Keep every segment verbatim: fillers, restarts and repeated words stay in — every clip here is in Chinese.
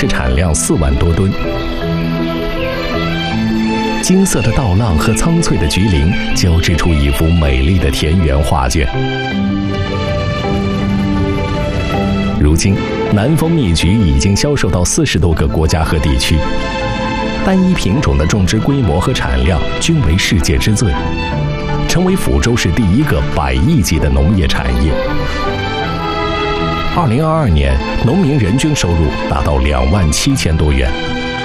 时产量四万多吨。金色的稻浪和苍翠的橘林交织出一幅美丽的田园画卷。如今，南丰蜜橘已经销售到四十多个国家和地区，单一品种的种植规模和产量均为世界之最，成为抚州市第一个百亿级的农业产业。二零二二年，农民人均收入达到两万七千多元。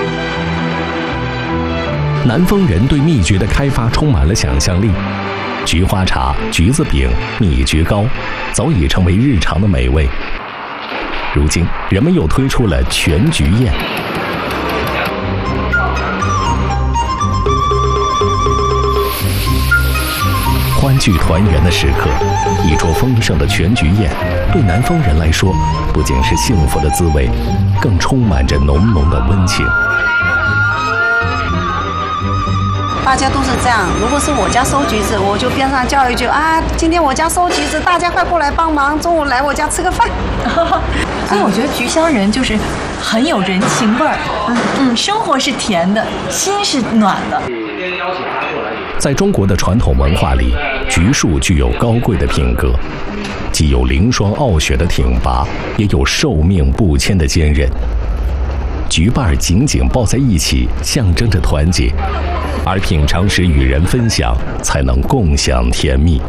南丰人对蜜橘的开发充满了想象力，菊花茶、橘子饼、蜜橘糕早已成为日常的美味。如今，人们又推出了全橘宴。欢聚团圆的时刻，一桌丰盛的全橘宴，对南丰人来说，不仅是幸福的滋味，更充满着浓浓的温情。 大家都是这样，如果是我家收橘子，我就边上叫一句啊，今天我家收橘子，大家快过来帮忙，中午来我家吃个饭。 所以我觉得菊乡人就是很有人情味儿，嗯嗯，生活是甜的，心是暖的。 在中国的传统文化里，橘树具有高贵的品格，既有凌霜傲雪的挺拔，也有寿命不迁的坚韧。橘瓣紧紧抱在一起，象征着团结，而品尝时与人分享，才能共享甜蜜。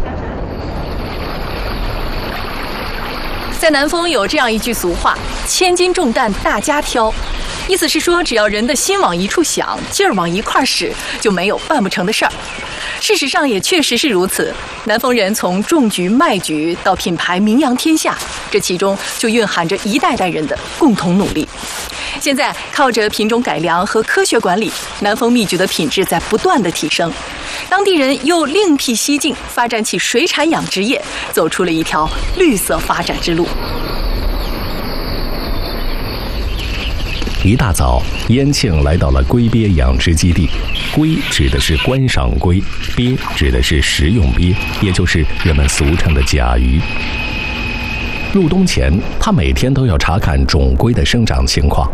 在南丰有这样一句俗话：“千斤重担大家挑”，意思是说，只要人的心往一处想，劲儿往一块使，就没有办不成的事儿。事实上也确实是如此。南丰人从种橘卖橘到品牌名扬天下，这其中就蕴含着一代代人的共同努力。现在靠着品种改良和科学管理，南丰蜜橘的品质在不断的提升。当地人又另辟蹊径，发展起水产养殖业，走出了一条绿色发展之路。 一大早，燕庆来到了龟鳖养殖基地。龟指的是观赏龟，鳖指的是食用鳖，也就是人们俗称的甲鱼。入冬前，他每天都要查看种龟的生长情况。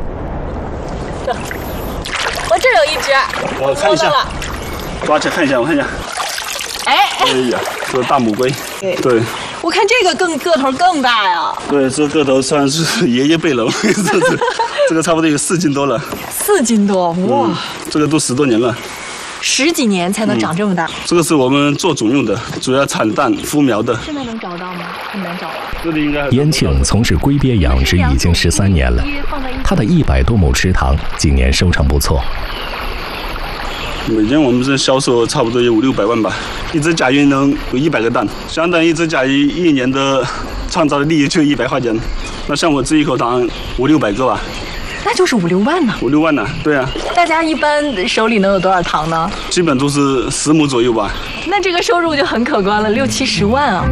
我这儿有一只， 我看一下，抓起来看一下，我看一下。 哎哎呀，这是大母龟。对。 我看这个更个头更大呀。 对，这个头算是爷爷辈了，这是这个差不多有四斤多了。 四斤多，哇、嗯！ 这个都十多年了。 十几年才能长这么大、嗯。 这个是我们做种用的，主要产蛋孵苗的。 现在能找到吗？很难找。 这里应该。 燕庆从事龟鳖养殖已经十三年了，他的一百多亩池塘今年收成不错。 每年我们这销售差不多有五六百万吧，一只甲鱼能有一百个蛋，相当于一只甲鱼一年的创造的利益就一百块钱。那像我这一口糖五六百个吧， 那就是五六万呢。 五六万呢，对啊。 大家一般手里能有多少糖呢？ 基本都是十亩左右吧。 那这个收入就很可观了，六七十万啊。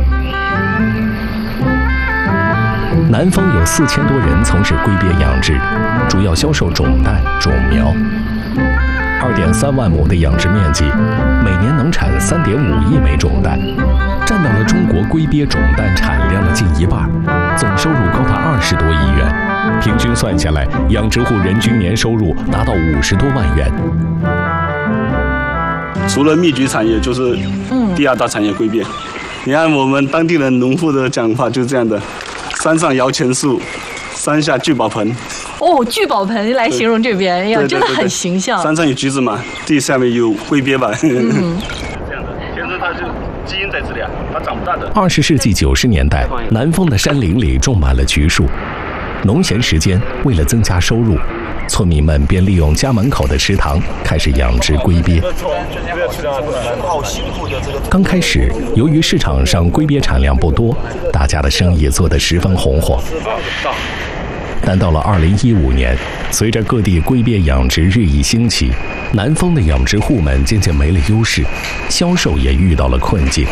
南丰有四千多人从事龟鳖养殖，主要销售种蛋、种苗。二点三万亩的养殖面积，每年能产三点五亿枚种蛋，占到了中国龟鳖种蛋产量的近一半，总收入高达二十多亿元，平均算下来，养殖户人均年收入达到五十多万元。 除了蜜橘产业，就是第二大产业龟鳖。你看我们当地人农户的讲法就是这样的：山上摇钱树，山下聚宝盆。 哦，聚宝盆来形容这边呀，真的很形象。 山上有橘子嘛，地下面有龟鳖吧。嗯，这样的，其实它就基因在这里啊，它长不大的。 二十世纪九十年代，南丰的山林里种满了橘树。农闲时间，为了增加收入，村民们便利用家门口的池塘开始养殖龟鳖。刚开始，由于市场上龟鳖产量不多，大家的生意做得十分红火。但到了二零一五年，随着各地龟鳖养殖日益兴起，南丰的养殖户们渐渐没了优势，销售也遇到了困境。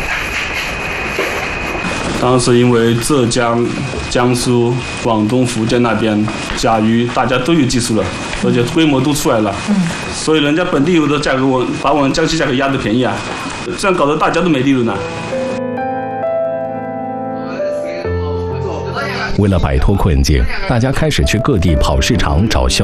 当时因为浙江、江苏、广东、福建那边甲鱼大家都有技术了，而且规模都出来了，嗯，所以人家本地有的价格我把我们江西价格压得便宜啊，这样搞得大家都没利润了。 为了摆脱困境，大家开始去各地跑市场找销